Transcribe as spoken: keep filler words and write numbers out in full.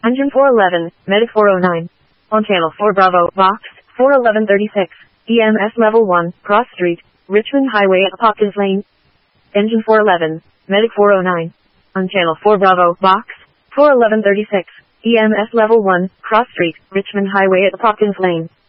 Engine four eleven, Medic four oh nine. On channel four Bravo, Vox, four eleven thirty-six. E M S level one, Cross Street, Richmond Highway at Hopkins Lane. Engine four eleven, Medic four oh nine. On channel four Bravo, Vox, four eleven thirty-six. E M S level one, Cross Street, Richmond Highway at Hopkins Lane.